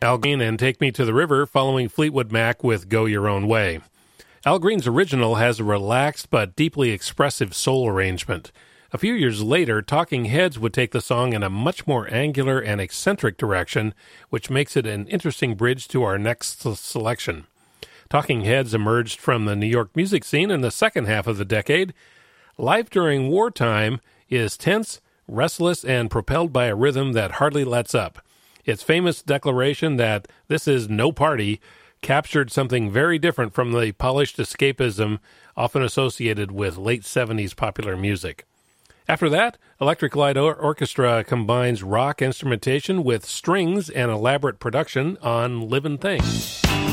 Al Green and Take Me to the River, following Fleetwood Mac with Go Your Own Way. Al Green's original has a relaxed but deeply expressive soul arrangement. A few years later, Talking Heads would take the song in a much more angular and eccentric direction, which makes it an interesting bridge to our next selection. Talking Heads emerged from the New York music scene in the second half of the decade. Life during wartime is tense, restless, and propelled by a rhythm that hardly lets up. Its famous declaration that this is no party captured something very different from the polished escapism often associated with late 70s popular music. After that, Electric Light Orchestra combines rock instrumentation with strings and elaborate production on Livin' Thing.